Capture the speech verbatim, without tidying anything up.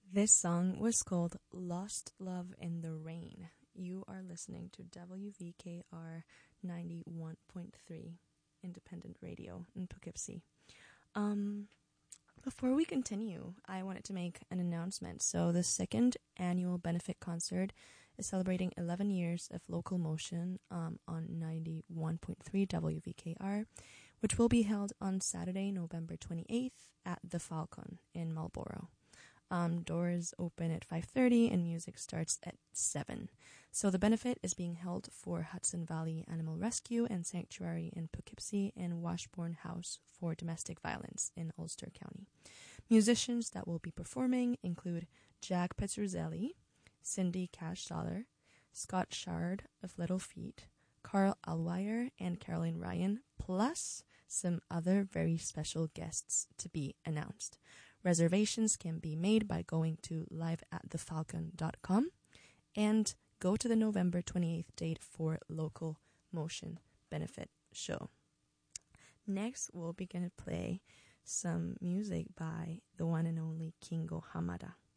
This song was called Lost Love in the Rain. You are listening to W V K R ninety-one point three Independent Radio in Poughkeepsie. Um, before we continue, I wanted to make an announcement. So the second annual benefit concert is celebrating eleven years of local motion um, on ninety-one point three W V K R, which will be held on Saturday, November twenty-eighth at the Falcon in Marlborough. Um, doors open at five thirty and music starts at seven. So the benefit is being held for Hudson Valley Animal Rescue and Sanctuary in Poughkeepsie and Washburn House for Domestic Violence in Ulster County. Musicians that will be performing include Jack Petruzzelli, Cindy Cash Dollar, Scott Shard of Little Feet, Carl Alwire, and Caroline Ryan, plus some other very special guests to be announced. Reservations can be made by going to live at the falcon dot com and go to the November twenty-eighth date for local motion benefit show. Next, we'll begin to play some music by the one and only Kingo Hamada.